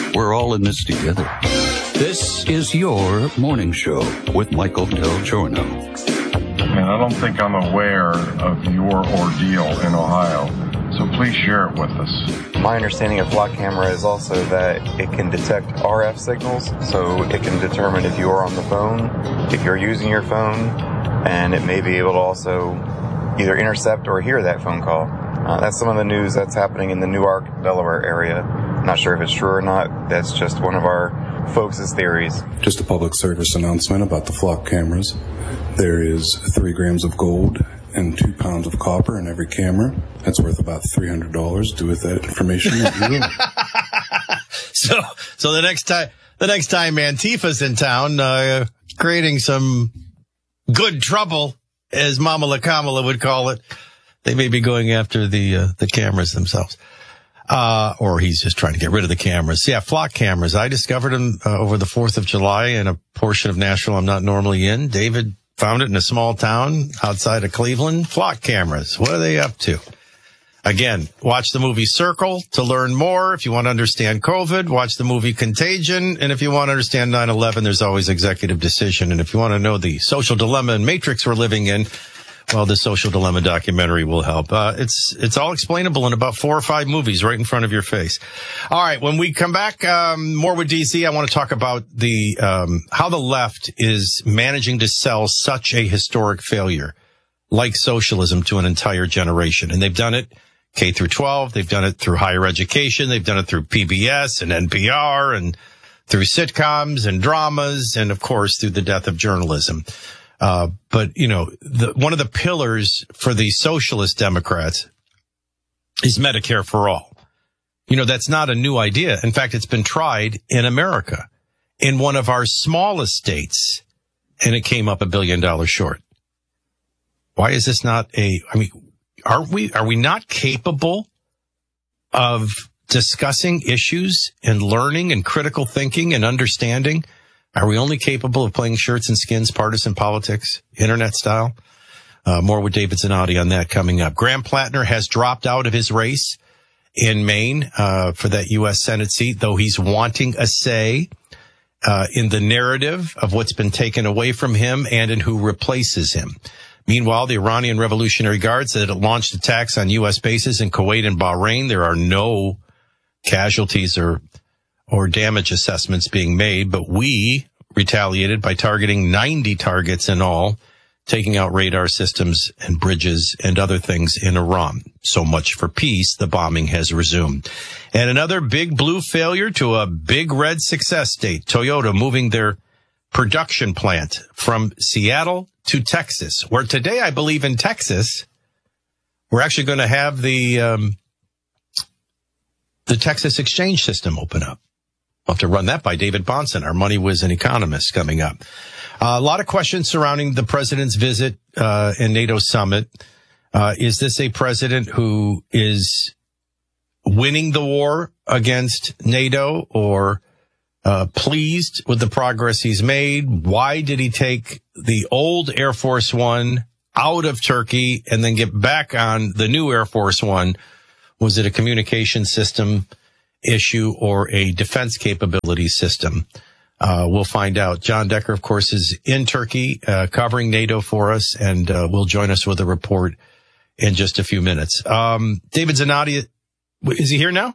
We're all in this together. This is your morning show with Michael Del Giorno. And I don't think I'm aware of your ordeal in Ohio, so please share it with us. My understanding of Flock camera is also that it can detect RF signals, so it can determine if you are on the phone, if you're using your phone, and it may be able to also either intercept or hear that phone call. That's some of the news that's happening in the Newark, Delaware area. I'm not sure if it's true or not. That's just one of our folks' theories. Just a public service announcement about the Flock cameras. There is 3 grams of gold and 2 pounds of copper in every camera. That's worth about $300. Do with that information what you will. So the next time Antifa's in town, creating some good trouble, as Mama La Kamala would call it, they may be going after the cameras themselves. Or he's just trying to get rid of the cameras. Yeah, Flock cameras. I discovered them over the 4th of July in a portion of Nashville I'm not normally in. David found it in a small town outside of Cleveland. Flock cameras. What are they up to? Again, watch the movie Circle to learn more. If you want to understand COVID, watch the movie Contagion. And if you want to understand 9/11, there's always Executive Decision. And if you want to know the social dilemma and matrix we're living in, well, the Social Dilemma documentary will help. It's all explainable in about 4 or 5 movies right in front of your face. All right. When we come back, more with DC, I want to talk about how the left is managing to sell such a historic failure like socialism to an entire generation. And they've done it K through 12. They've done it through higher education. They've done it through PBS and NPR and through sitcoms and dramas and, of course, through the death of journalism. But, you know, one of the pillars for the socialist Democrats is Medicare for all. You know, that's not a new idea. In fact, it's been tried in America in one of our smallest states, and it came up $1 billion short. Why is this not are we not capable of discussing issues and learning and critical thinking and understanding? Are we only capable of playing shirts and skins, partisan politics, internet style? More with David Zanotti on that coming up. Graham Plattner has dropped out of his race in Maine for that U.S. Senate seat, though he's wanting a say in the narrative of what's been taken away from him and in who replaces him. Meanwhile, the Iranian Revolutionary Guard said it launched attacks on U.S. bases in Kuwait and Bahrain. There are no casualties or damage assessments being made, but we retaliated by targeting 90 targets in all, taking out radar systems and bridges and other things in Iran. So much for peace. The bombing has resumed. And another big blue failure to a big red success state, Toyota moving their production plant from Seattle to Texas, where today, I believe in Texas, we're actually going to have the Texas exchange system open up. We'll have to run that by David Bahnsen, our money whiz and economist, coming up. A lot of questions surrounding the president's visit and NATO summit. Is this a president who is winning the war against NATO or pleased with the progress he's made? Why did he take the old Air Force One out of Turkey and then get back on the new Air Force One? Was it a communication system issue or a defense capability system? We'll find out. John Decker, of course, is in Turkey covering NATO for us, and will join us with a report in just a few minutes. David Zanotti, is he here now?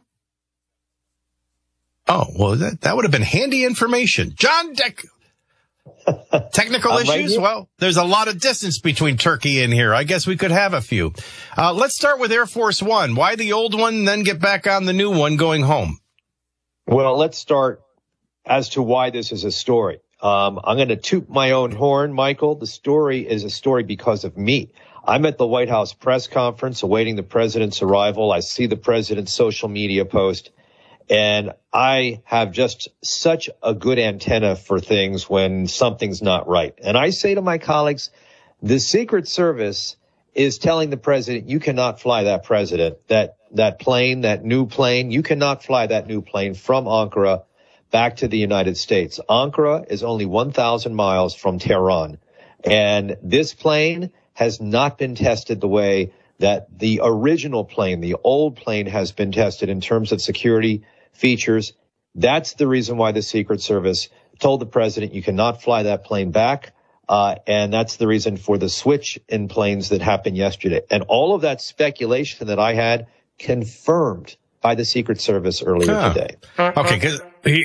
Oh, well, that would have been handy information. John Decker. Technical issues? Well, there's a lot of distance between Turkey and here. I guess we could have a few. Let's start with Air Force One. Why the old one, then get back on the new one going home? Well, let's start as to why this is a story. I'm going to toot my own horn, Michael. The story is a story because of me. I'm at the White House press conference awaiting the president's arrival. I see the president's social media post, and I have just such a good antenna for things when something's not right. And I say to my colleagues, the Secret Service is telling the president, you cannot fly that plane, that new plane. You cannot fly that new plane from Ankara back to the United States. Ankara is only 1,000 miles from Tehran. And this plane has not been tested the way that the original plane, the old plane, has been tested in terms of security features. That's the reason why the Secret Service told the president you cannot fly that plane back. And that's the reason for the switch in planes that happened yesterday. And all of that speculation that I had confirmed by the Secret Service earlier today. Okay, because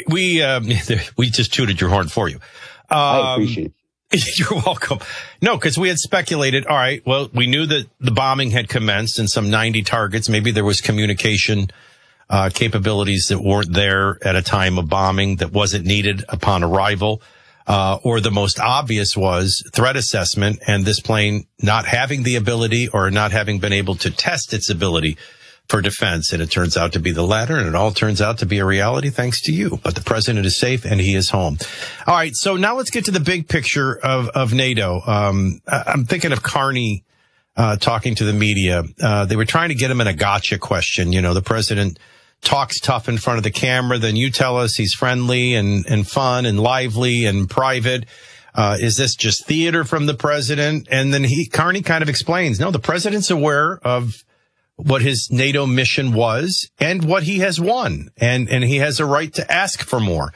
we just tooted your horn for you. I appreciate it. You're welcome. No, because we had speculated, all right, well, we knew that the bombing had commenced in some 90 targets. Maybe there was communication capabilities that weren't there at a time of bombing that wasn't needed upon arrival. Or the most obvious was threat assessment and this plane not having the ability or not having been able to test its ability for defense. And it turns out to be the latter, and it all turns out to be a reality thanks to you. But the president is safe and he is home. All right. So now let's get to the big picture of NATO. I'm thinking of Carney talking to the media. They were trying to get him in a gotcha question. You know, the president talks tough in front of the camera, then you tell us he's friendly and fun and lively and private. Is this just theater from the president? And then Carney kind of explains, no, the president's aware of what his NATO mission was and what he has won. And he has a right to ask for more.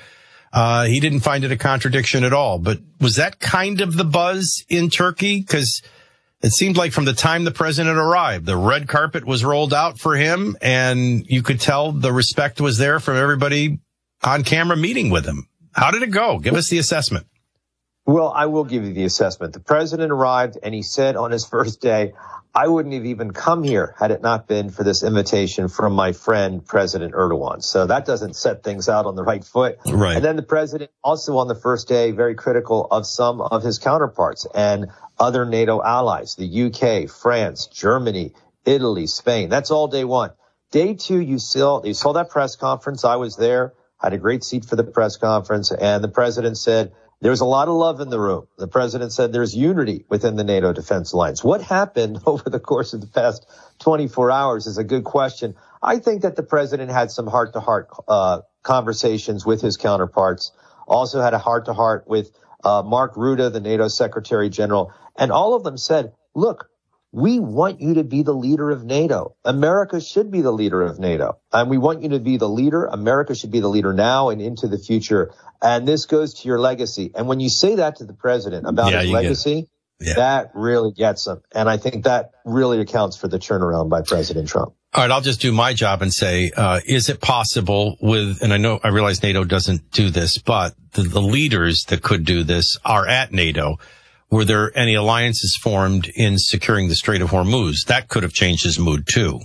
He didn't find it a contradiction at all. But was that kind of the buzz in Turkey? Because it seemed like from the time the president arrived, the red carpet was rolled out for him, and you could tell the respect was there from everybody on camera meeting with him. How did it go? Give us the assessment. Well, I will give you the assessment. The president arrived, and he said on his first day, I wouldn't have even come here had it not been for this invitation from my friend, President Erdogan. So that doesn't set things out on the right foot. Right. And then the president also on the first day, very critical of some of his counterparts and other NATO allies, the UK, France, Germany, Italy, Spain. That's all day one. Day two, you saw that press conference. I was there, had a great seat for the press conference, and the president said, there's a lot of love in the room. The president said there's unity within the NATO defense alliance. What happened over the course of the past 24 hours is a good question. I think that the president had some heart-to-heart conversations with his counterparts, also had a heart-to-heart with Mark Rutte, the NATO Secretary General, and all of them said, look, we want you to be the leader of NATO. America should be the leader of NATO. And we want you to be the leader. America should be the leader now and into the future. And this goes to your legacy. And when you say that to the president about his legacy, that really gets him. And I think that really accounts for the turnaround by President Trump. All right, I'll just do my job and say, is it possible and I realize NATO doesn't do this, but the leaders that could do this are at NATO. Were there any alliances formed in securing the Strait of Hormuz? That could have changed his mood too.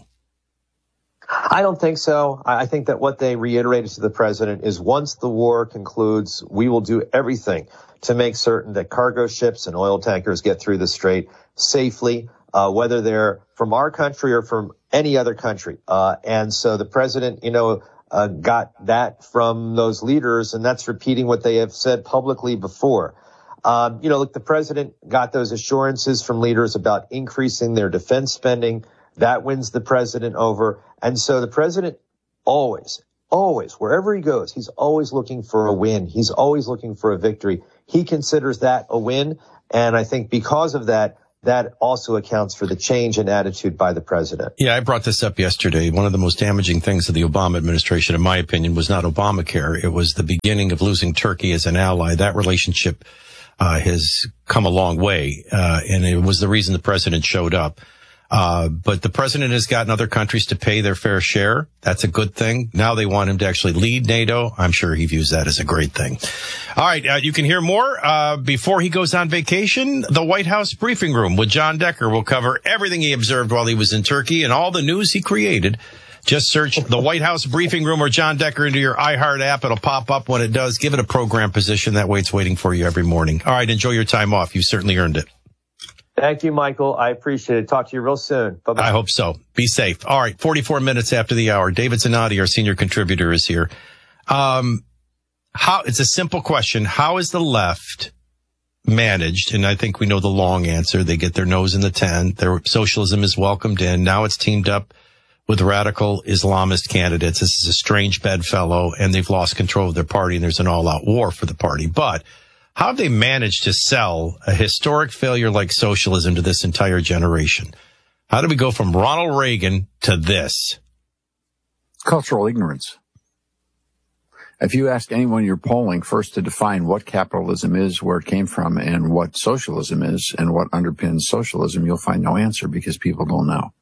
I don't think so. I think that what they reiterated to the president is once the war concludes, we will do everything to make certain that cargo ships and oil tankers get through the strait safely, whether they're from our country or from any other country. And so the president, got that from those leaders, and that's repeating what they have said publicly before. Look, the president got those assurances from leaders about increasing their defense spending. That wins the president over. And so the president always, wherever he goes, he's always looking for a win. He's always looking for a victory. He considers that a win. And I think because of that, that also accounts for the change in attitude by the president. Yeah, I brought this up yesterday. One of the most damaging things of the Obama administration, in my opinion, was not Obamacare. It was the beginning of losing Turkey as an ally. That relationship has come a long way, and it was the reason the president showed up. But the president has gotten other countries to pay their fair share. That's a good thing. Now they want him to actually lead NATO. I'm sure he views that as a great thing. All right. You can hear more before he goes on vacation. The White House briefing room with John Decker will cover everything he observed while he was in Turkey and all the news he created. Just search the White House briefing room or John Decker into your iHeart app. It'll pop up when it does. Give it a program position. That way it's waiting for you every morning. All right. Enjoy your time off. You certainly earned it. Thank you, Michael. I appreciate it. Talk to you real soon. Bye-bye. I hope so. Be safe. All right. 44 minutes after the hour. David Zanotti, our senior contributor, is here. It's a simple question. How is the left managed? And I think we know the long answer. They get their nose in the tent. Their socialism is welcomed in. Now it's teamed up with radical Islamist candidates. This is a strange bedfellow, and they've lost control of their party, and there's an all-out war for the party. But how have they managed to sell a historic failure like socialism to this entire generation? How do we go from Ronald Reagan to this? Cultural ignorance. If you ask anyone you're polling first to define what capitalism is, where it came from, and what socialism is, and what underpins socialism, you'll find no answer because people don't know.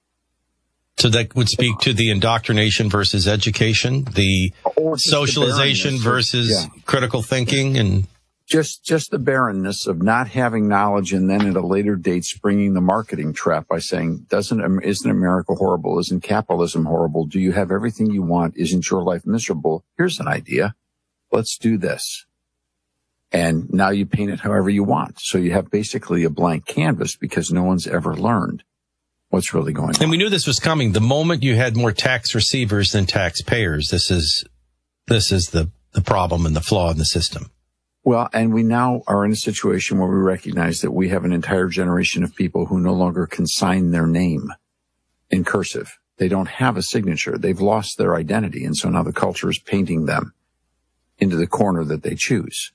So that would speak to the indoctrination versus education, the socialization versus critical thinking, and just the barrenness of not having knowledge, and then at a later date springing the marketing trap by saying, isn't America horrible? Isn't capitalism horrible? Do you have everything you want? Isn't your life miserable? Here's an idea. Let's do this. And now you paint it however you want. So you have basically a blank canvas because no one's ever learned what's really going on. And we knew this was coming. The moment you had more tax receivers than taxpayers, this is the problem and the flaw in the system. Well, and we now are in a situation where we recognize that we have an entire generation of people who no longer can sign their name in cursive. They don't have a signature. They've lost their identity. And so now the culture is painting them into the corner that they choose.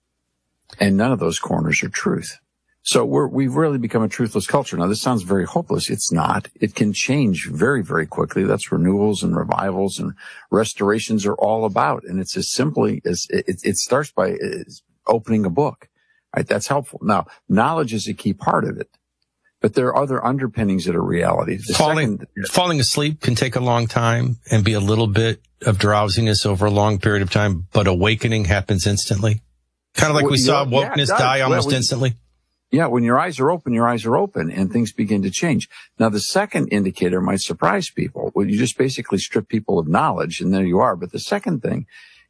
And none of those corners are truth. So we've really become a truthless culture. Now, this sounds very hopeless. It's not. It can change very, very quickly. That's renewals and revivals and restorations are all about. And it's as simply as it starts by opening a book, right? That's helpful. Now, knowledge is a key part of it, but there are other underpinnings that are reality. Falling asleep can take a long time and be a little bit of drowsiness over a long period of time, but awakening happens instantly. Kind of like we saw wokeness die almost instantly. Yeah, when your eyes are open and things begin to change. Now, the second indicator might surprise people. Well, you just basically strip people of knowledge and there you are. But the second thing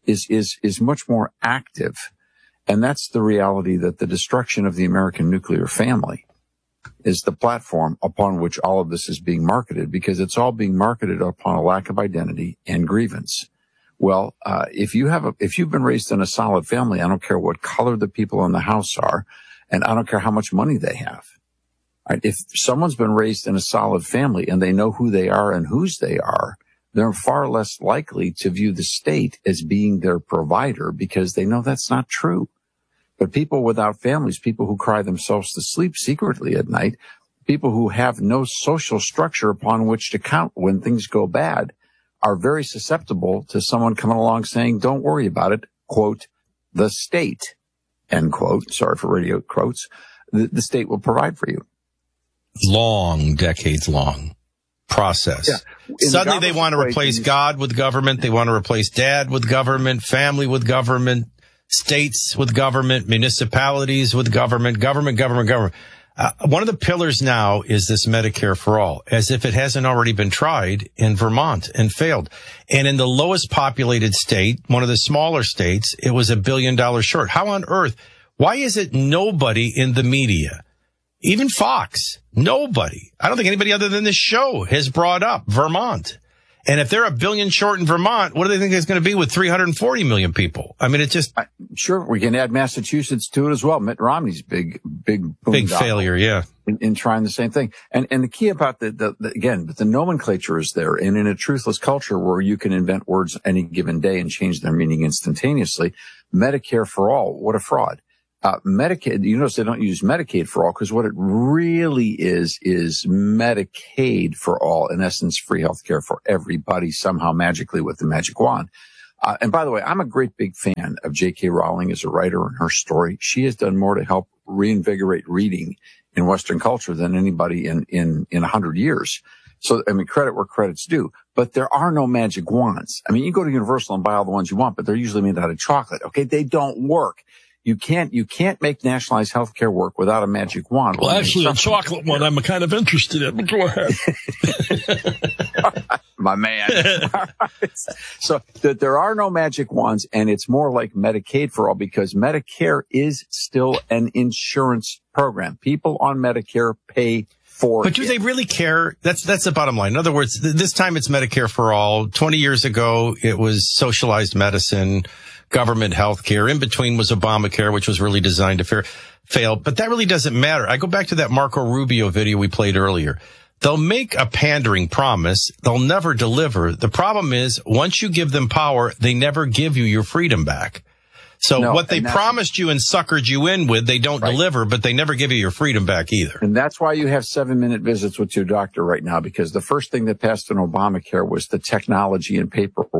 is much more active. And that's the reality that the destruction of the American nuclear family is the platform upon which all of this is being marketed, because it's all being marketed upon a lack of identity and grievance. Well, if you've been raised in a solid family, I don't care what color the people in the house are, and I don't care how much money they have. Right? If someone's been raised in a solid family and they know who they are and whose they are, they're far less likely to view the state as being their provider because they know that's not true. But people without families, people who cry themselves to sleep secretly at night, people who have no social structure upon which to count when things go bad, are very susceptible to someone coming along saying, don't worry about it, quote, the state, end quote, sorry for radio quotes, the state will provide for you. Decades long process. Yeah. Suddenly they want to replace God with government. They want to replace dad with government, family with government, states with government, municipalities with government. One of the pillars now is this Medicare for all, as if it hasn't already been tried in Vermont and failed. And in the lowest populated state, one of the smaller states, it was $1 billion short. How on earth? Why is it nobody in the media, even Fox, nobody, I don't think anybody other than this show has brought up Vermont? And if they're $1 billion short in Vermont, what do they think it's going to be with 340 million people? I mean, it just... Sure, we can add Massachusetts to it as well. Mitt Romney's big failure, yeah. In trying the same thing. And the key about the nomenclature is there. And in a truthless culture where you can invent words any given day and change their meaning instantaneously, Medicare for all, what a fraud. Medicaid, you notice they don't use Medicaid for all because what it really is Medicaid for all, in essence, free healthcare for everybody somehow magically with the magic wand. And by the way, I'm a great big fan of J.K. Rowling as a writer and her story. She has done more to help reinvigorate reading in Western culture than anybody in 100 years. So, I mean, credit where credit's due. But there are no magic wands. I mean, you go to Universal and buy all the ones you want, but they're usually made out of chocolate. Okay. They don't work. You can't make nationalized health care work without a magic wand. Well, actually, a chocolate one I'm kind of interested in. But go ahead. My man. So there are no magic wands, and it's more like Medicaid for all because Medicare is still an insurance program. People on Medicare pay for it. But do they really care? That's the bottom line. In other words, this time it's Medicare for all. 20 years ago, it was socialized medicine, government health care. In between was Obamacare, which was really designed to fail. But that really doesn't matter. I go back to that Marco Rubio video we played earlier. They'll make a pandering promise. They'll never deliver. The problem is, once you give them power, they never give you your freedom back. So what they promised you and suckered you in with, they don't deliver, but they never give you your freedom back either. And that's why you have 7-minute visits with your doctor right now, because the first thing that passed in Obamacare was the technology and paperwork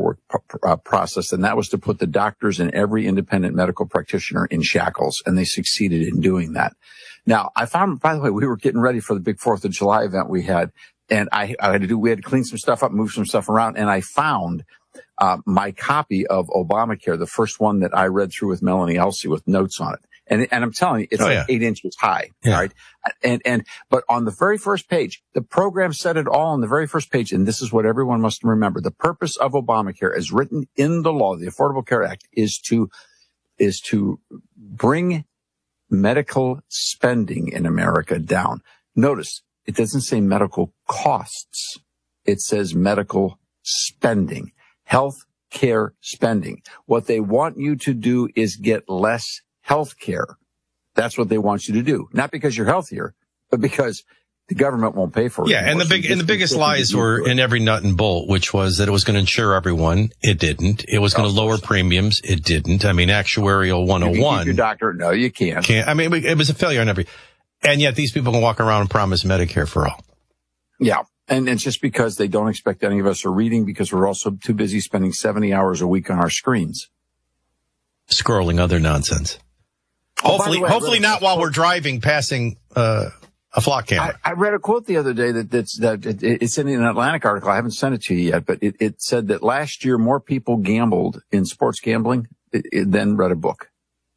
process, and that was to put the doctors and every independent medical practitioner in shackles, and they succeeded in doing that. Now, I found, by the way, we were getting ready for the big 4th of July event we had, and we had to clean some stuff up, move some stuff around, and I found my copy of Obamacare, the first one that I read through with Melanie Elsey with notes on it. And I'm telling you, it's 8 inches high, right? But on the very first page, the program said it all on the very first page. And this is what everyone must remember. The purpose of Obamacare, as written in the law, the Affordable Care Act, is to bring medical spending in America down. Notice, it doesn't say medical costs. It says medical spending, health care spending. What they want you to do is get less health care. That's what they want you to do. Not because you're healthier, but because the government won't pay for it. Yeah, and the biggest lies were in every nut and bolt, which was that it was going to insure everyone. It didn't. It was going to lower premiums. It didn't. I mean, actuarial 101. You can keep your doctor. No, you can't. I mean, it was a failure on every. And yet these people can walk around and promise Medicare for all. Yeah. And it's just because they don't expect any of us are reading, because we're also too busy spending 70 hours a week on our screens. Scrolling other nonsense. Hopefully not while we're driving, passing a flock camera. I read a quote the other day that it's in an Atlantic article. I haven't sent it to you yet, but it said that last year more people gambled in sports gambling than read a book.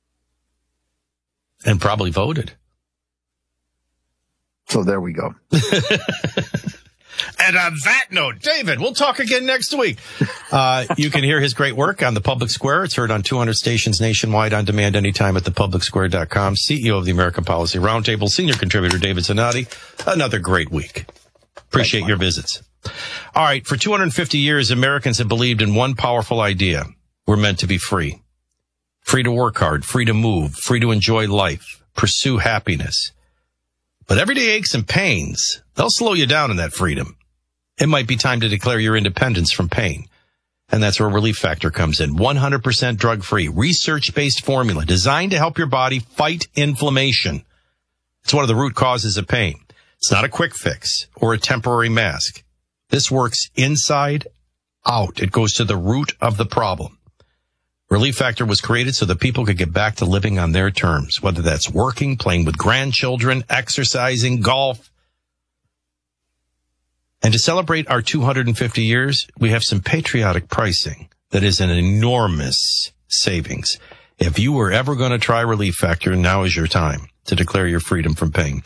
And probably voted. So there we go. And on that note, David, we'll talk again next week. You can hear his great work on the Public Square. It's heard on 200 stations nationwide on demand anytime at thepublicsquare.com. CEO of the American Policy Roundtable, senior contributor David Zanotti. Another great week. Appreciate your visits. All right. For 250 years, Americans have believed in one powerful idea. We're meant to be free. Free to work hard, free to move, free to enjoy life, pursue happiness. But everyday aches and pains, they'll slow you down in that freedom. It might be time to declare your independence from pain. And that's where Relief Factor comes in. 100% drug-free, research-based formula designed to help your body fight inflammation. It's one of the root causes of pain. It's not a quick fix or a temporary mask. This works inside out. It goes to the root of the problem. Relief Factor was created so that people could get back to living on their terms, whether that's working, playing with grandchildren, exercising, golf. And to celebrate our 250 years, we have some patriotic pricing that is an enormous savings. If you were ever going to try Relief Factor, now is your time to declare your freedom from pain.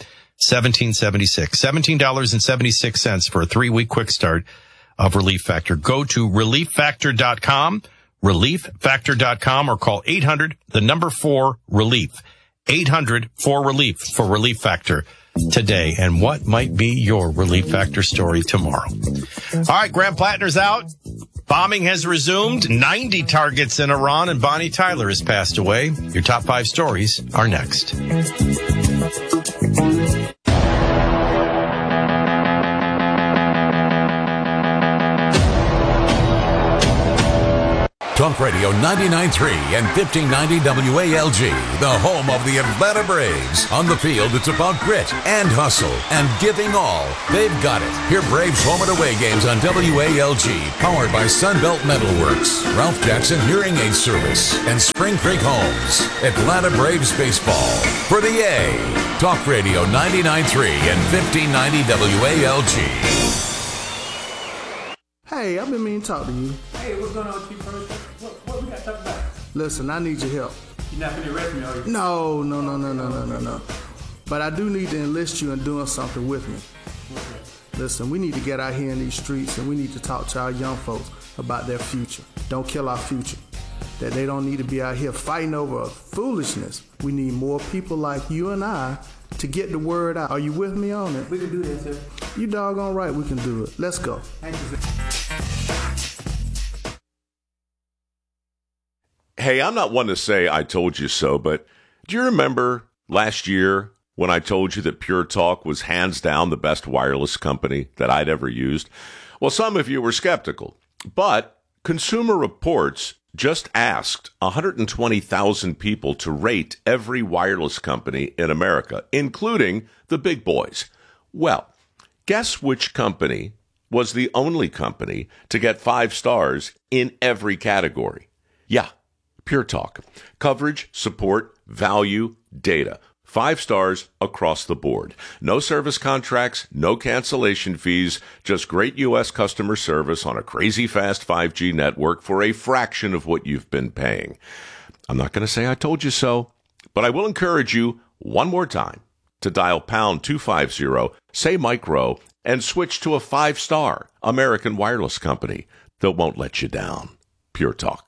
$17.76 for a 3-week quick start of Relief Factor. Go to relieffactor.com. relieffactor.com, or call 800-4-RELIEF. 800-4-RELIEF for Relief Factor today. And what might be your Relief Factor story tomorrow? All right, Graham Plattner's out. Bombing has resumed. 90 targets in Iran, and Bonnie Tyler has passed away. Your top 5 stories are next. Talk Radio 99.3 and 1590 WALG, the home of the Atlanta Braves. On the field, it's about grit and hustle and giving all. They've got it. Hear Braves home and away games on WALG, powered by Sunbelt Metalworks, Ralph Jackson Hearing Aid Service, and Spring Creek Homes. Atlanta Braves baseball for the A. Talk Radio 99.3 and 1590 WALG. Hey, I've been meaning to talk to you. Hey, what's going on with you, bro? What we got to talk about? Listen, I need your help. You're not going to arrest me, are you? No. But I do need to enlist you in doing something with me. Okay. Listen, we need to get out here in these streets and we need to talk to our young folks about their future. Don't kill our future. That they don't need to be out here fighting over foolishness. We need more people like you and I to get the word out. Are you with me on it? We can do that, sir. You doggone right we can do it. Let's go. Thank you, sir. Hey, I'm not one to say I told you so, but do you remember last year when I told you that Pure Talk was hands down the best wireless company that I'd ever used? Well, some of you were skeptical, but Consumer Reports just asked 120,000 people to rate every wireless company in America, including the big boys. Well, guess which company was the only company to get 5 stars in every category. Yeah, Pure Talk. Coverage, support, value, data. 5 stars across the board. No service contracts, no cancellation fees, just great U.S. customer service on a crazy fast 5G network for a fraction of what you've been paying. I'm not going to say I told you so, but I will encourage you one more time to dial pound 250, say Mike Rowe, and switch to a 5-star American wireless company that won't let you down. Pure Talk.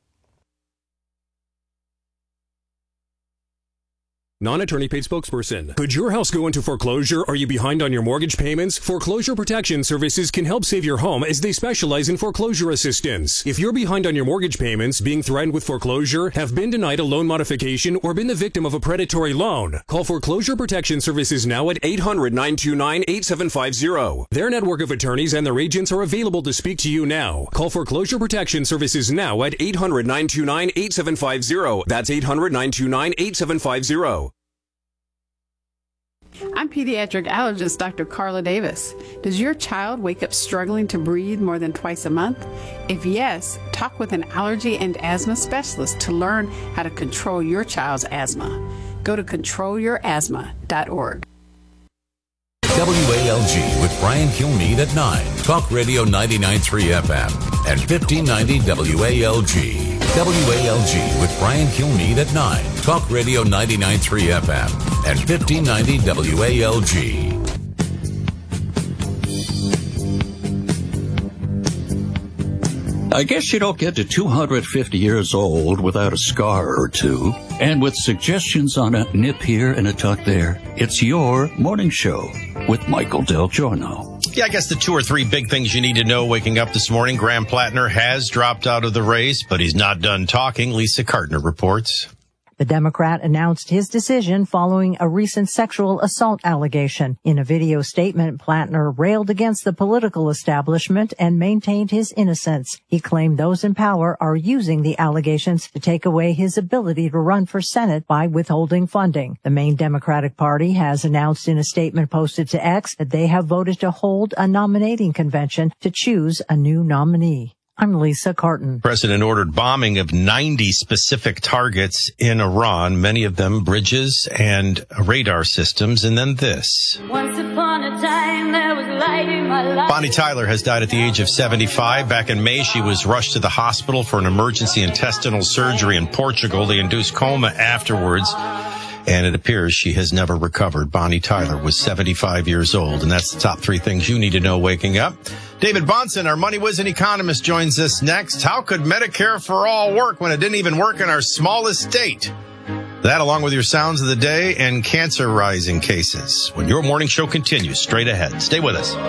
Non-attorney paid spokesperson. Could your house go into foreclosure? Are you behind on your mortgage payments? Foreclosure Protection Services can help save your home as they specialize in foreclosure assistance. If you're behind on your mortgage payments, being threatened with foreclosure, have been denied a loan modification, or been the victim of a predatory loan, call Foreclosure Protection Services now at 800-929-8750. Their network of attorneys and their agents are available to speak to you now. Call Foreclosure Protection Services now at 800-929-8750. That's 800-929-8750. I'm pediatric allergist Dr. Carla Davis. Does your child wake up struggling to breathe more than twice a month? If yes, talk with an allergy and asthma specialist to learn how to control your child's asthma. Go to controlyourasthma.org. WALG with Brian Kilmeade at 9. Talk Radio 99.3 FM and 1590 WALG. WALG with Brian Kilmeade at 9. Talk Radio 99.3 FM and 1590 WALG. I guess you don't get to 250 years old without a scar or two. And with suggestions on a nip here and a tuck there, it's your morning show with Michael Del Giorno. Yeah, I guess the 2 or 3 big things you need to know waking up this morning. Graham Plattner has dropped out of the race, but he's not done talking. Lisa Cartner reports. The Democrat announced his decision following a recent sexual assault allegation. In a video statement, Plattner railed against the political establishment and maintained his innocence. He claimed those in power are using the allegations to take away his ability to run for Senate by withholding funding. The main Democratic Party has announced in a statement posted to X that they have voted to hold a nominating convention to choose a new nominee. I'm Lisa Carton. President ordered bombing of 90 specific targets in Iran, many of them bridges and radar systems. And then this. Once upon a time, there was light in my life. Bonnie Tyler has died at the age of 75. Back in May, she was rushed to the hospital for an emergency intestinal surgery in Portugal. They induced coma afterwards, and it appears she has never recovered. Bonnie Tyler was 75 years old, and that's the top 3 things you need to know waking up. David Bahnsen, our Money Whiz and economist, joins us next. How could Medicare for All work when it didn't even work in our smallest state? That, along with your sounds of the day and cancer rising cases, when your morning show continues straight ahead. Stay with us.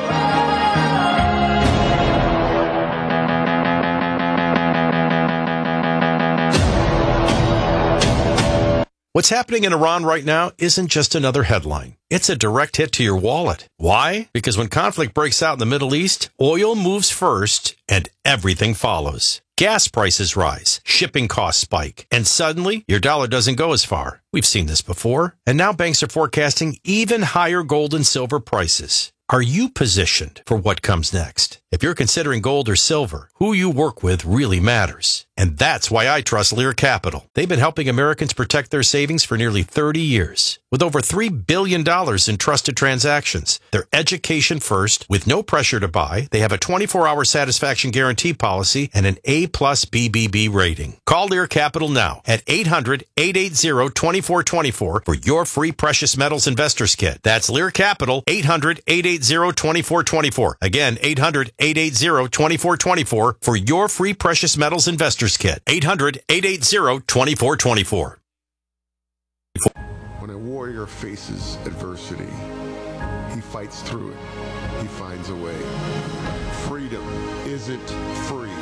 What's happening in Iran right now isn't just another headline. It's a direct hit to your wallet. Why? Because when conflict breaks out in the Middle East, oil moves first and everything follows. Gas prices rise, shipping costs spike, and suddenly your dollar doesn't go as far. We've seen this before. And now banks are forecasting even higher gold and silver prices. Are you positioned for what comes next? If you're considering gold or silver, who you work with really matters. And that's why I trust Lear Capital. They've been helping Americans protect their savings for nearly 30 years. With over $3 billion in trusted transactions, they're education first, with no pressure to buy. They have a 24-hour satisfaction guarantee policy and an A+ BBB rating. Call Lear Capital now at 800-880-2424 for your free precious metals investors kit. That's Lear Capital, 800-880-2424. Again, 800-880-2424 for your free precious metals investors kit. 800-880-2424. When a warrior faces adversity, he fights through it. He finds a way. Freedom isn't free.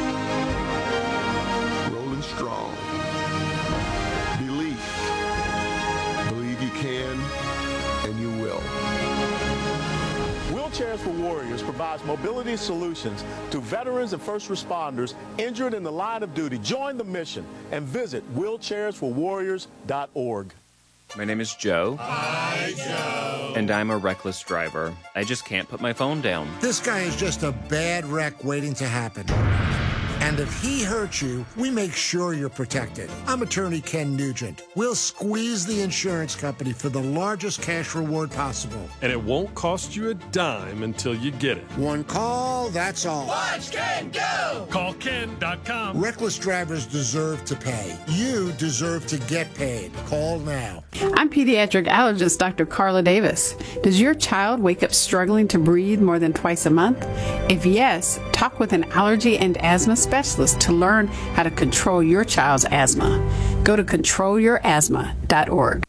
Rolling strong. Belief. Believe you can and you will. Wheelchairs for Warriors provides mobility solutions to veterans and first responders injured in the line of duty. Join the mission and visit wheelchairsforwarriors.org. My name is Joe. Hi, Joe. And I'm a reckless driver. I just can't put my phone down. This guy is just a bad wreck waiting to happen. And if he hurts you, we make sure you're protected. I'm attorney Ken Nugent. We'll squeeze the insurance company for the largest cash reward possible. And it won't cost you a dime until you get it. One call, that's all. Watch Ken go! Call Ken.com. Reckless drivers deserve to pay. You deserve to get paid. Call now. I'm pediatric allergist Dr. Carla Davis. Does your child wake up struggling to breathe more than twice a month? If yes, talk with an allergy and asthma specialist to learn how to control your child's asthma. Go to controlyourasthma.org.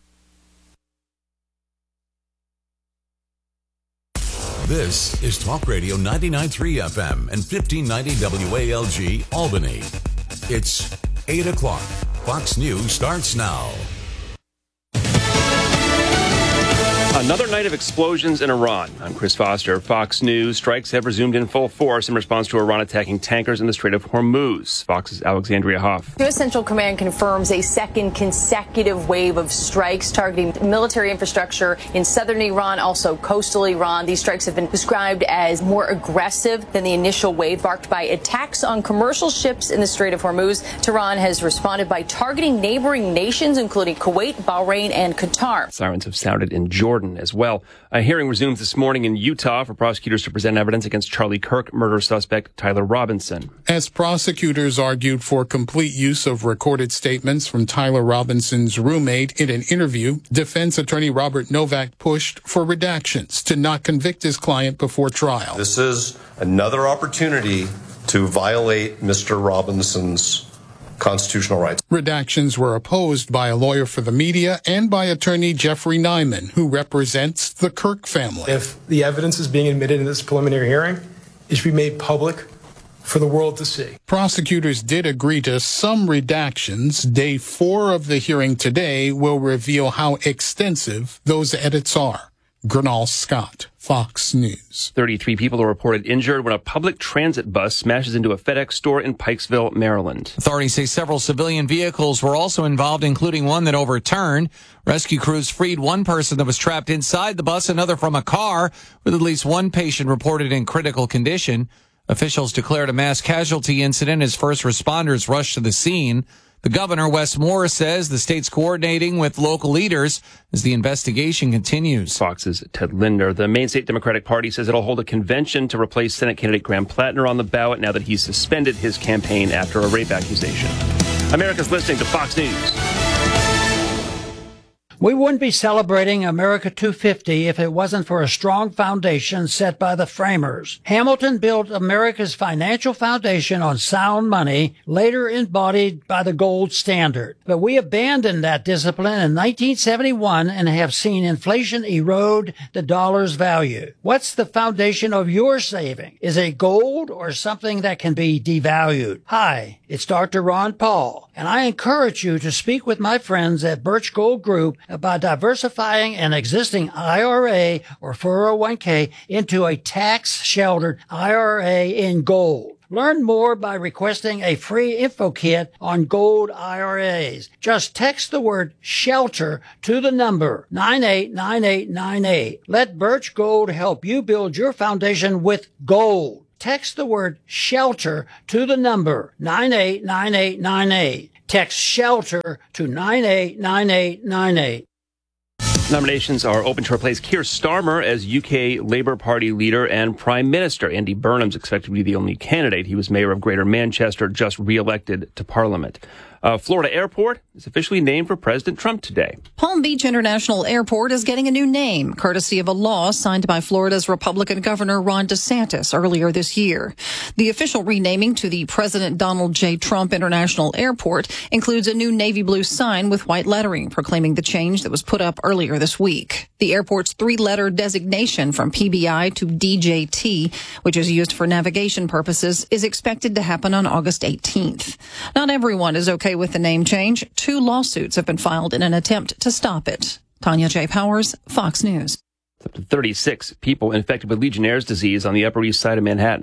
This is Talk Radio 99.3 FM and 1590 WALG Albany. It's 8 o'clock. Fox News starts now. Another night of explosions in Iran. I'm Chris Foster. Fox News. Strikes have resumed in full force in response to Iran attacking tankers in the Strait of Hormuz. Fox's Alexandria Hoff. U.S. Central Command confirms a second consecutive wave of strikes targeting military infrastructure in southern Iran, also coastal Iran. These strikes have been described as more aggressive than the initial wave, marked by attacks on commercial ships in the Strait of Hormuz. Tehran has responded by targeting neighboring nations, including Kuwait, Bahrain, and Qatar. Sirens have sounded in Jordan as well. A hearing resumes this morning in Utah for prosecutors to present evidence against Charlie Kirk murder suspect Tyler Robinson. As prosecutors argued for complete use of recorded statements from Tyler Robinson's roommate in an interview, defense attorney Robert Novak pushed for redactions to not convict his client before trial. This is another opportunity to violate Mr. Robinson's constitutional rights. Redactions were opposed by a lawyer for the media and by attorney Jeffrey Nyman, who represents the Kirk family. If the evidence is being admitted in this preliminary hearing, it should be made public for the world to see. Prosecutors did agree to some redactions. Day 4 of the hearing today will reveal how extensive those edits are. Gernal Scott, Fox News. 33 people are reported injured when a public transit bus smashes into a FedEx store in Pikesville, Maryland. Authorities say several civilian vehicles were also involved, including one that overturned. Rescue crews freed one person that was trapped inside the bus, another from a car, with at least one patient reported in critical condition. Officials declared a mass casualty incident as first responders rushed to the scene. The governor, Wes Moore, says the state's coordinating with local leaders as the investigation continues. Fox's Ted Linder. The Maine State Democratic Party says it'll hold a convention to replace Senate candidate Graham Plattner on the ballot now that he's suspended his campaign after a rape accusation. America's listening to Fox News. We wouldn't be celebrating America 250 if it wasn't for a strong foundation set by the framers. Hamilton built America's financial foundation on sound money, later embodied by the gold standard. But we abandoned that discipline in 1971 and have seen inflation erode the dollar's value. What's the foundation of your saving? Is it gold or something that can be devalued? Hi, it's Dr. Ron Paul, and I encourage you to speak with my friends at Birch Gold Group about diversifying an existing IRA or 401k into a tax-sheltered IRA in gold. Learn more by requesting a free info kit on gold IRAs. Just text the word SHELTER to the number 989898. Let Birch Gold help you build your foundation with gold. Text the word SHELTER to the number 989898. Text SHELTER to 989898. Nominations are open to replace Keir Starmer as UK Labour Party leader and Prime Minister. Andy Burnham's expected to be the only candidate. He was mayor of Greater Manchester, just re-elected to Parliament. Florida Airport is officially named for President Trump today. Palm Beach International Airport is getting a new name, courtesy of a law signed by Florida's Republican Governor Ron DeSantis earlier this year. The official renaming to the President Donald J. Trump International Airport includes a new navy blue sign with white lettering proclaiming the change that was put up earlier this week. The airport's 3-letter designation from PBI to DJT, which is used for navigation purposes, is expected to happen on August 18th. Not everyone is okay with the name change. 2 lawsuits have been filed in an attempt to stop it. Tanya J. Powers, Fox News. Up to 36 people infected with Legionnaire's disease on the Upper East Side of Manhattan.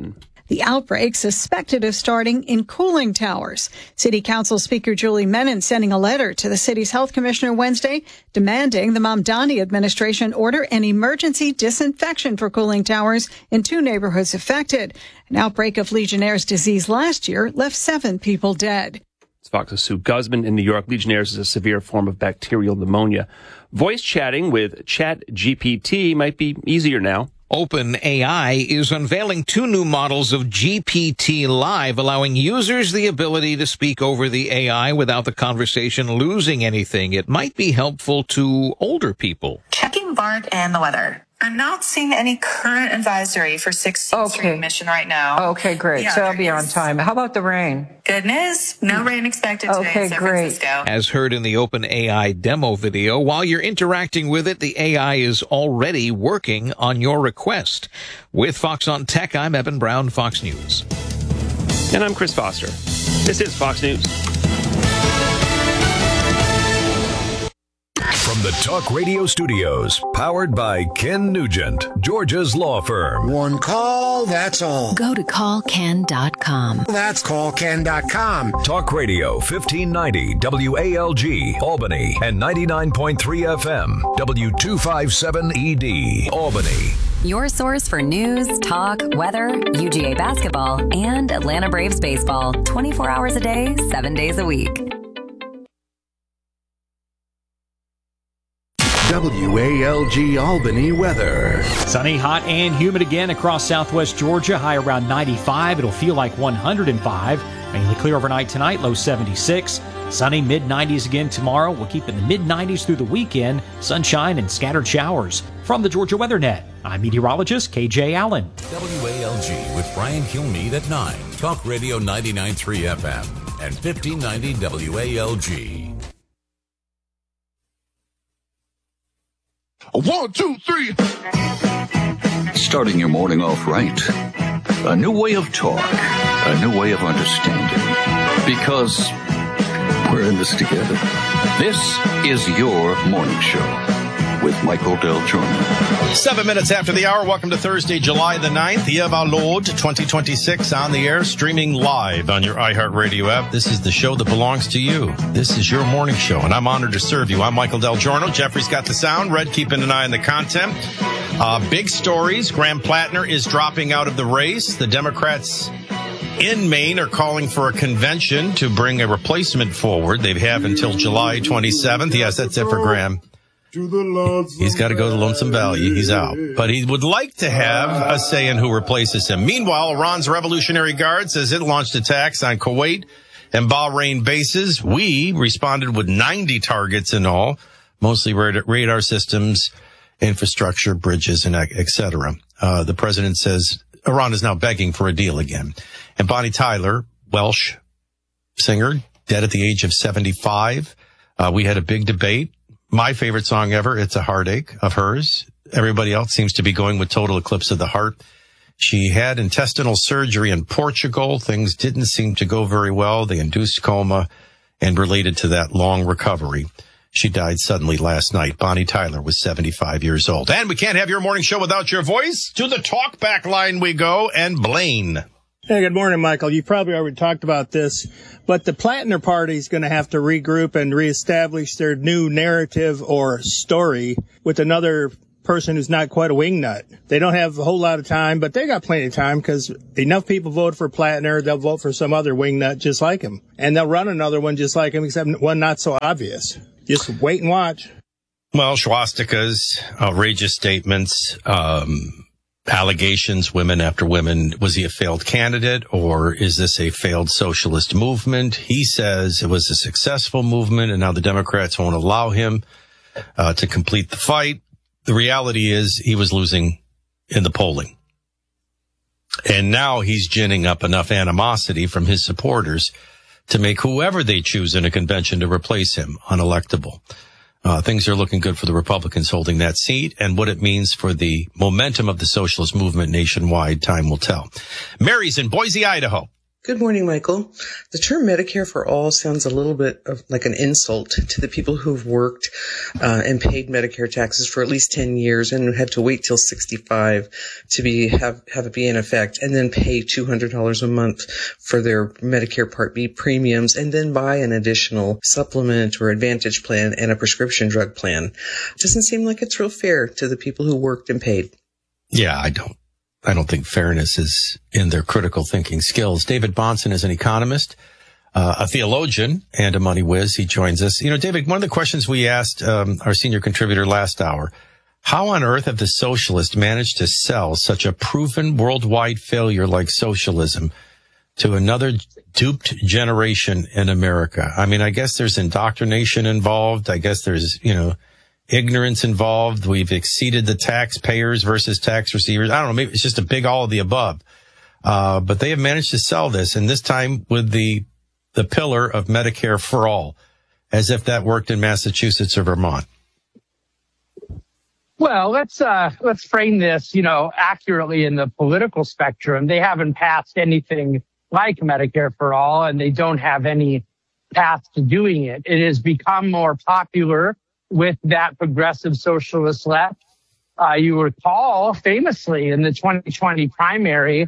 The outbreak suspected of starting in cooling towers. City Council Speaker Julie Menin sending a letter to the city's health commissioner Wednesday demanding the Mamdani administration order an emergency disinfection for cooling towers in 2 neighborhoods affected. An outbreak of Legionnaire's disease last year left 7 people dead. It's Fox's Sue Guzman in New York. Legionnaire's is a severe form of bacterial pneumonia. Voice chatting with ChatGPT might be easier now. OpenAI is unveiling 2 new models of GPT Live, allowing users the ability to speak over the AI without the conversation losing anything. It might be helpful to older people. Checking BART and the weather. I'm not seeing any current advisory for 16th Street Mission right now. Okay, great. Yeah, so I'll be on time. How about the rain? Good news. No rain expected today in San Francisco. As heard in the OpenAI demo video, while you're interacting with it, the AI is already working on your request. With Fox on Tech, I'm Evan Brown, Fox News. And I'm Chris Foster. This is Fox News. From the Talk Radio Studios, powered by Ken Nugent, Georgia's law firm. One call, that's all. Go to callken.com. That's callken.com. Talk Radio 1590 WALG, Albany, and 99.3 FM, W257ED, Albany. Your source for news, talk, weather, UGA basketball, and Atlanta Braves baseball. 24 hours a day, 7 days a week. WALG Albany weather. Sunny, hot, and humid again across southwest Georgia. High around 95. It'll feel like 105. Mainly clear overnight tonight, low 76. Sunny, mid-90s again tomorrow. We'll keep in the mid-90s through the weekend. Sunshine and scattered showers. From the Georgia Weather Net, I'm meteorologist KJ Allen. WALG with Brian Kilmeade at 9. Talk Radio 99.3 FM and 1590 WALG. 1, 2, 3. Starting your morning off right. A new way of talk. A new way of understanding. Because we're in this together. This is your morning show with Michael Del Giorno. 7 minutes after the hour. Welcome to Thursday, July the 9th, year of our Lord, 2026, on the air, streaming live on your iHeartRadio app. This is the show that belongs to you. This is your morning show, and I'm honored to serve you. I'm Michael Del Giorno. Jeffrey's got the sound. Red keeping an eye on the content. Big stories. Graham Plattner is dropping out of the race. The Democrats in Maine are calling for a convention to bring a replacement forward. They have until July 27th. Yes, that's it for Graham. He's got to go to Lonesome Valley. He's out. But he would like to have a say in who replaces him. Meanwhile, Iran's Revolutionary Guard says it launched attacks on Kuwait and Bahrain bases. We responded with 90 targets in all, mostly radar systems, infrastructure, bridges, and et cetera. The president says Iran is now begging for a deal again. And Bonnie Tyler, Welsh singer, dead at the age of 75. We had a big debate. My favorite song ever, It's a Heartache, of hers. Everybody else seems to be going with Total Eclipse of the Heart. She had intestinal surgery in Portugal. Things didn't seem to go very well. They induced coma, and related to that, long recovery. She died suddenly last night. Bonnie Tyler was 75 years old. And we can't have your morning show without your voice. To the talk back line we go, and Blaine. Hey, good morning, Michael. You probably already talked about this, but the Plattner Party is going to have to regroup and reestablish their new narrative or story with another person who's not quite a wingnut. They don't have a whole lot of time, but they got plenty of time because enough people vote for Plattner, they'll vote for some other wingnut just like him. And they'll run another one just like him, except one not so obvious. Just wait and watch. Well, swastikas, outrageous statements, allegations, women after women. Was he a failed candidate, or is this a failed socialist movement? He says it was a successful movement, and now the Democrats won't allow him to complete the fight. The reality is he was losing in the polling. And now he's ginning up enough animosity from his supporters to make whoever they choose in a convention to replace him unelectable. Things are looking good for the Republicans holding that seat, and what it means for the momentum of the socialist movement nationwide, time will tell. Mary's in Boise, Idaho. Good morning, Michael. The term Medicare for All sounds a little bit like an insult to the people who've worked and paid Medicare taxes for at least 10 years and had to wait till 65 to have it be in effect, and then pay $200 a month for their Medicare Part B premiums, and then buy an additional supplement or advantage plan and a prescription drug plan. It doesn't seem like it's real fair to the people who worked and paid. Yeah, I don't think fairness is in their critical thinking skills. David Bahnsen is an economist, a theologian, and a money whiz. He joins us. You know, David, one of the questions we asked our senior contributor last hour, how on earth have the socialists managed to sell such a proven worldwide failure like socialism to another duped generation in America? I mean, I guess there's indoctrination involved. I guess there's, ignorance involved. We've exceeded the taxpayers versus tax receivers. I don't know. Maybe it's just a big all of the above. But they have managed to sell this, and this time with the pillar of Medicare for all, as if that worked in Massachusetts or Vermont. Well, let's frame this, accurately in the political spectrum. They haven't passed anything like Medicare for all, and they don't have any path to doing it. It has become more popular with that progressive socialist left. You recall famously in the 2020 primary,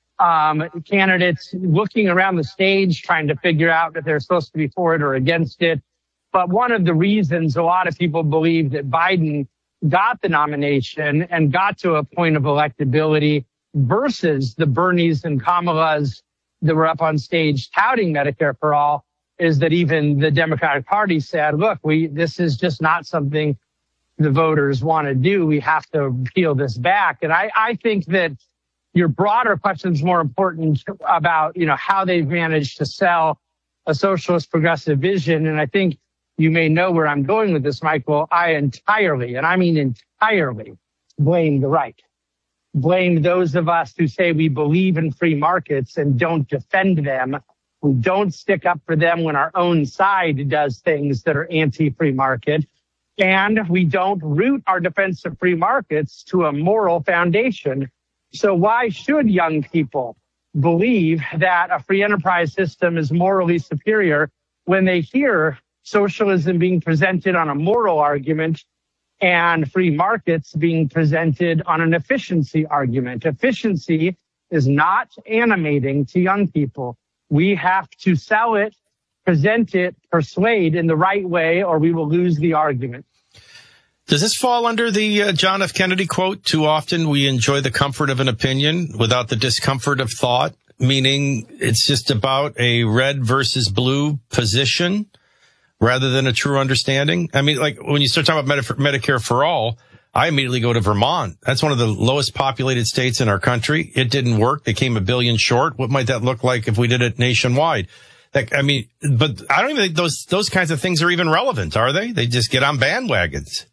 candidates looking around the stage trying to figure out if they're supposed to be for it or against it. But one of the reasons a lot of people believe that Biden got the nomination and got to a point of electability versus the Bernies and Kamalas that were up on stage touting Medicare for all is that even the Democratic Party said, look, this is just not something the voters want to do. We have to peel this back. And I think that your broader question is more important about, how they've managed to sell a socialist progressive vision. And I think you may know where I'm going with this, Michael. I entirely, and I mean entirely, blame the right. Blame those of us who say we believe in free markets and don't defend them. We don't stick up for them when our own side does things that are anti-free market. And we don't root our defense of free markets to a moral foundation. So why should young people believe that a free enterprise system is morally superior when they hear socialism being presented on a moral argument and free markets being presented on an efficiency argument? Efficiency is not animating to young people. We have to sell it, present it, persuade in the right way, or we will lose the argument. Does this fall under the John F. Kennedy quote, too often we enjoy the comfort of an opinion without the discomfort of thought, meaning it's just about a red versus blue position rather than a true understanding? I mean, like when you start talking about Medicare for all, I immediately go to Vermont. That's one of the lowest populated states in our country. It didn't work. They came $1 billion short. What might that look like if we did it nationwide? But I don't even think those kinds of things are even relevant, are they? They just get on bandwagons.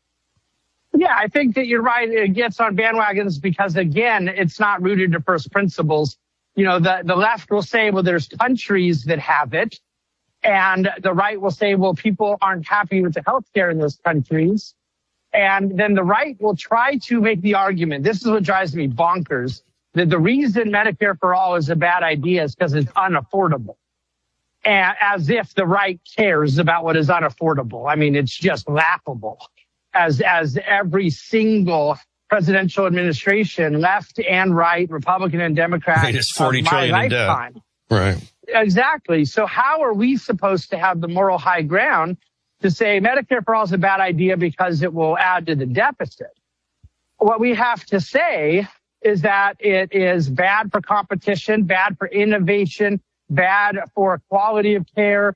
Yeah, I think that you're right. It gets on bandwagons because, again, it's not rooted to first principles. The left will say, well, there's countries that have it. And the right will say, well, people aren't happy with the healthcare in those countries. And then the right will try to make the argument, this is what drives me bonkers, that the reason Medicare for all is a bad idea is because it's unaffordable. And as if the right cares about what is unaffordable. I mean, it's just laughable. As every single presidential administration, left and right, Republican and Democrat, it's $40 trillion in debt. Right. Exactly. So how are we supposed to have the moral high ground to say Medicare for all is a bad idea because it will add to the deficit? What we have to say is that it is bad for competition, bad for innovation, bad for quality of care.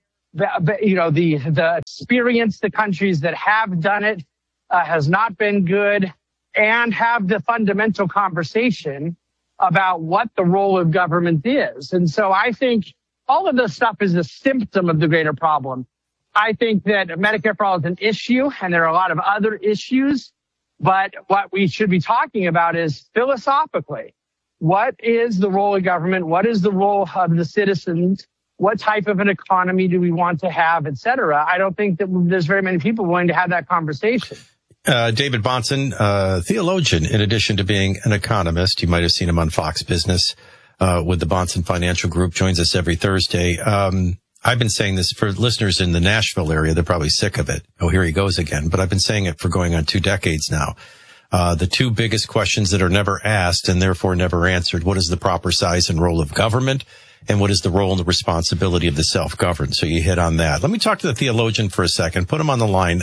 The experience, the countries that have done it has not been good, and have the fundamental conversation about what the role of government is. And so I think all of this stuff is a symptom of the greater problem. I think that Medicare for all is an issue, and there are a lot of other issues. But what we should be talking about is philosophically, what is the role of government? What is the role of the citizens? What type of an economy do we want to have, et cetera? I don't think that there's very many people willing to have that conversation. David Bahnsen, theologian, in addition to being an economist. You might have seen him on Fox Business. with the Bahnsen Financial Group, joins us every Thursday. I've been saying this for listeners in the Nashville area. They're probably sick of it. Oh, here he goes again. But I've been saying it for going on 2 decades now. The 2 biggest questions that are never asked and therefore never answered. What is the proper size and role of government? And what is the role and the responsibility of the self-governed? So you hit on that. Let me talk to the theologian for a second. Put him on the line.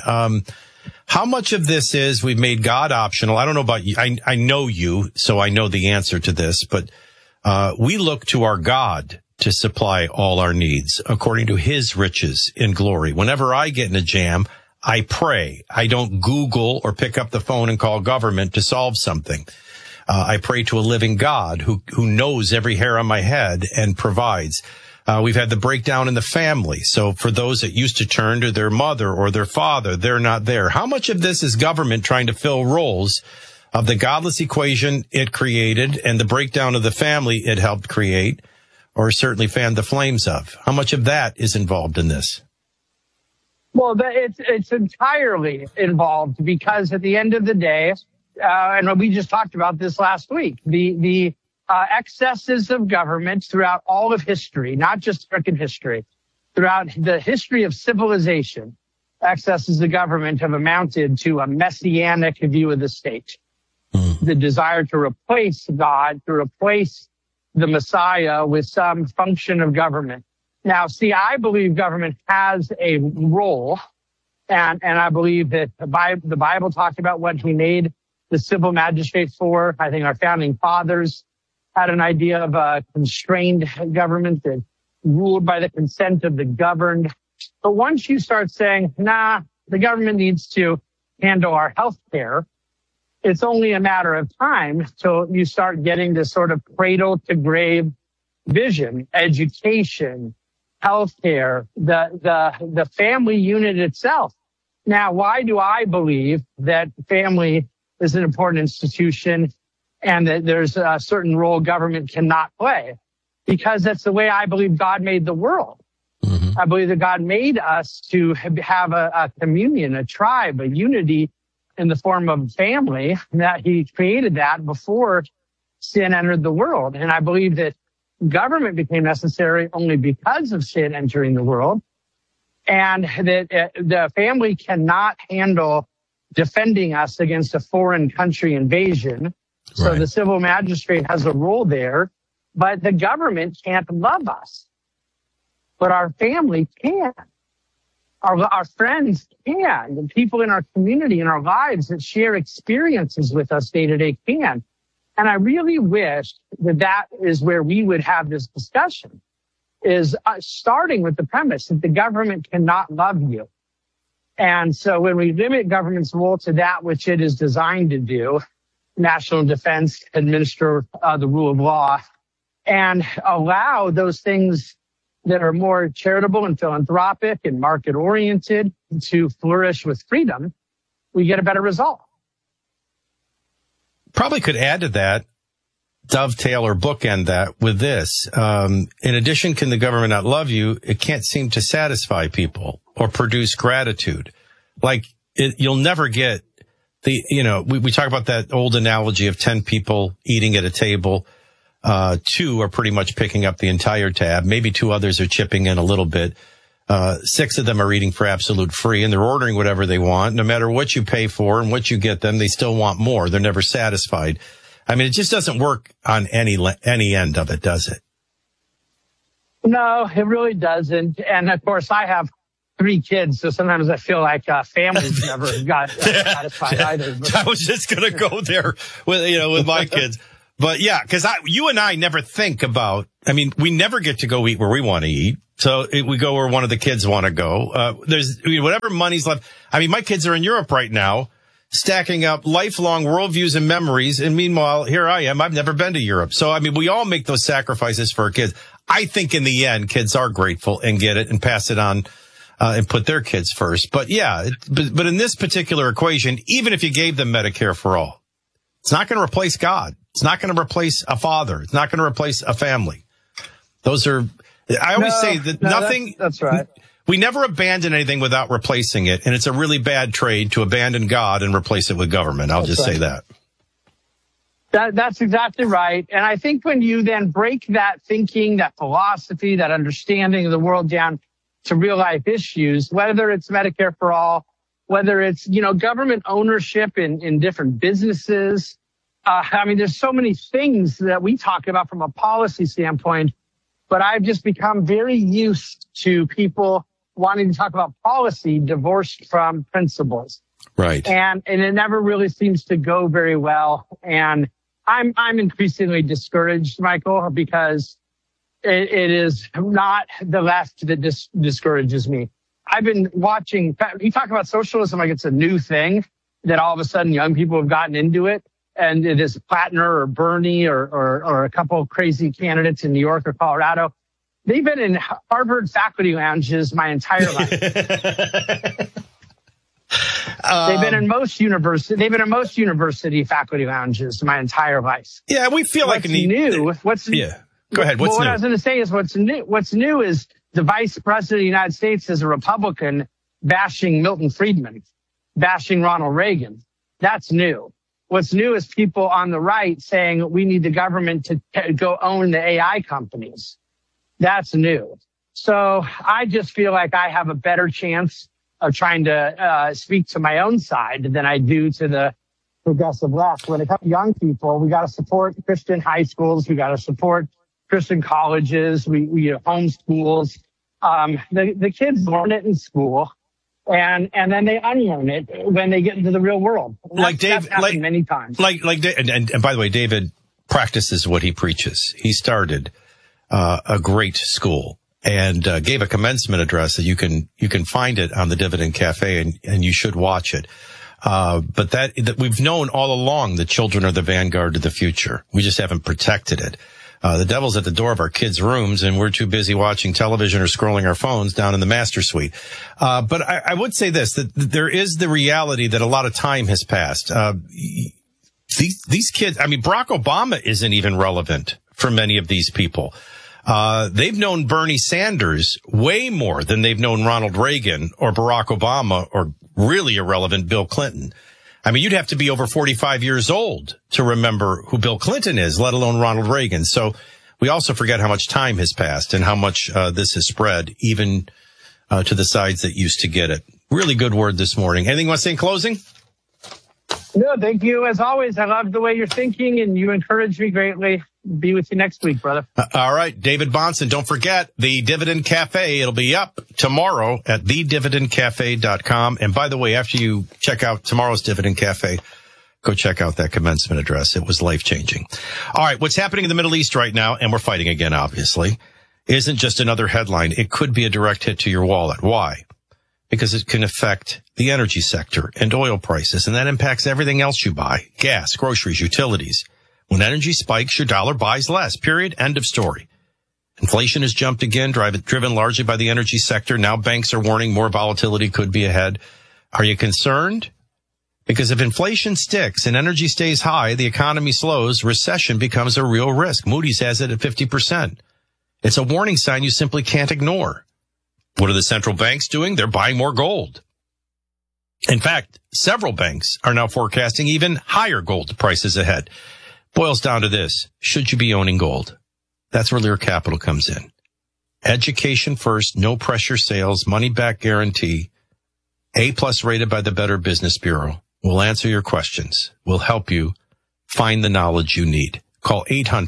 How much of this is we've made God optional? I don't know about you. I know you, so I know the answer to this. But we look to our God to supply all our needs according to his riches in glory. Whenever I get in a jam, I pray. I don't Google or pick up the phone and call government to solve something. I pray to a living God who knows every hair on my head and provides. We've had the breakdown in the family. So for those that used to turn to their mother or their father, they're not there. How much of this is government trying to fill roles of the godless equation it created and the breakdown of the family it helped create, or certainly fanned the flames of? How much of that is involved in this? Well, it's entirely involved, because at the end of the day, and we just talked about this last week, the excesses of government throughout all of history, not just American history, throughout the history of civilization, excesses of government have amounted to a messianic view of the state. The desire to replace God, to replace the Messiah with some function of government. Now, see, I believe government has a role, and I believe that the Bible talked about what he made the civil magistrate for. I think our founding fathers had an idea of a constrained government that ruled by the consent of the governed. But once you start saying, the government needs to handle our health care, it's only a matter of time till you start getting this sort of cradle to grave vision, education, healthcare, the family unit itself. Now, why do I believe that family is an important institution and that there's a certain role government cannot play? Because that's the way I believe God made the world. Mm-hmm. I believe that God made us to have a communion, a tribe, a unity in the form of family, that he created that before sin entered the world. And I believe that government became necessary only because of sin entering the world, and that the family cannot handle defending us against a foreign country invasion. So the civil magistrate has a role there, but the government can't love us. But our family can. Our friends can. The people in our community, in our lives that share experiences with us day to day can. And I really wish that is where we would have this discussion, is starting with the premise that the government cannot love you. And so when we limit government's role to that which it is designed to do, national defense, administer the rule of law, and allow those things that are more charitable and philanthropic and market-oriented to flourish with freedom, we get a better result. Probably could add to that, dovetail or bookend that with this. In addition, can the government not love you? It can't seem to satisfy people or produce gratitude. Like, you'll never get we talk about that old analogy of 10 people eating at a table. 2 are pretty much picking up the entire tab. Maybe 2 others are chipping in a little bit. 6 of them are eating for absolute free, and they're ordering whatever they want. No matter what you pay for and what you get them, they still want more. They're never satisfied. I mean, it just doesn't work on any end of it, does it? No, it really doesn't. And of course, I have 3 kids, so sometimes I feel like families never got satisfied either. But I was just going to go there with my kids. But yeah, because you and I never think about, we never get to go eat where we want to eat. So we go where one of the kids want to go. There's whatever money's left. My kids are in Europe right now, stacking up lifelong worldviews and memories. And meanwhile, here I am. I've never been to Europe. So, we all make those sacrifices for our kids. I think in the end, kids are grateful and get it and pass it on, and put their kids first. But yeah, but in this particular equation, even if you gave them Medicare for all, it's not going to replace God. It's not going to replace a father. It's not going to replace a family. Those are, I always say that nothing. That's right. We never abandon anything without replacing it. And it's a really bad trade to abandon God and replace it with government. I'll just say that. That's exactly right. And I think when you then break that thinking, that philosophy, that understanding of the world down to real life issues, whether it's Medicare for all, whether it's, government ownership in different businesses. There's so many things that we talk about from a policy standpoint, but I've just become very used to people wanting to talk about policy divorced from principles. Right. And it never really seems to go very well. And I'm increasingly discouraged, Michael, because it is not the left that discourages me. I've been watching, you talk about socialism like it's a new thing, that all of a sudden young people have gotten into it. And it is Plattner or Bernie or a couple of crazy candidates in New York or Colorado. They've been in Harvard faculty lounges my entire life. They've been in most university faculty lounges my entire life. Yeah, we feel What's new. Go ahead. What's what new? I was going to say is what's new is the vice president of the United States is a Republican bashing Milton Friedman, bashing Ronald Reagan. That's new. What's new is people on the right saying we need the government to go own the AI companies. That's new. So I just feel like I have a better chance of trying to speak to my own side than I do to the progressive left. When it comes to young people, we got to support Christian high schools. We got to support Christian colleges. We have homeschools. The kids learn it in school. And then they unlearn it when they get into the real world. That's happened many times. And by the way, David practices what he preaches. He started a great school and gave a commencement address that you can find it on the Dividend Cafe, and you should watch it. But that we've known all along that children are the vanguard of the future. We just haven't protected it. The devil's at the door of our kids' rooms, and we're too busy watching television or scrolling our phones down in the master suite. But I would say this, that there is the reality that a lot of time has passed. These kids, Barack Obama isn't even relevant for many of these people. They've known Bernie Sanders way more than they've known Ronald Reagan or Barack Obama or really irrelevant Bill Clinton. You'd have to be over 45 years old to remember who Bill Clinton is, let alone Ronald Reagan. So we also forget how much time has passed and how much this has spread, even to the sides that used to get it. Really good word this morning. Anything you want to say in closing? No, thank you. As always, I love the way you're thinking, and you encourage me greatly. Be with you next week, brother. All right, David Bahnsen. Don't forget the Dividend Cafe. It'll be up tomorrow at thedividendcafe.com. And by the way, after you check out tomorrow's Dividend Cafe, go check out that commencement address. It was life-changing. All right, what's happening in the Middle East right now, and we're fighting again, obviously, isn't just another headline. It could be a direct hit to your wallet. Why? Because it can affect the energy sector and oil prices, and that impacts everything else you buy. Gas, groceries, utilities. When energy spikes, your dollar buys less. Period. End of story. Inflation has jumped again, driven largely by the energy sector. Now banks are warning more volatility could be ahead. Are you concerned? Because if inflation sticks and energy stays high, the economy slows, recession becomes a real risk. Moody's has it at 50%. It's a warning sign you simply can't ignore. What are the central banks doing? They're buying more gold. In fact, several banks are now forecasting even higher gold prices ahead. Boils down to this. Should you be owning gold? That's where Lear Capital comes in. Education first, no pressure sales, money back guarantee, A+ rated by the Better Business Bureau. We'll answer your questions. We'll help you find the knowledge you need. Call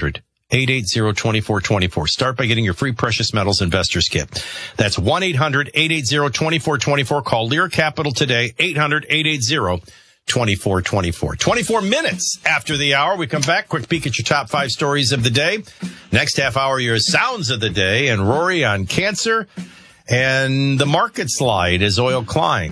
800-880-2424. Start by getting your free precious metals investors kit. That's 1-800-880-2424. Call Lear Capital today, 800-880-2424. 24 minutes after the hour. We come back. Quick peek at your top 5 stories of the day. Next half hour, your sounds of the day. And Rory on cancer. And the market slide as oil climbs.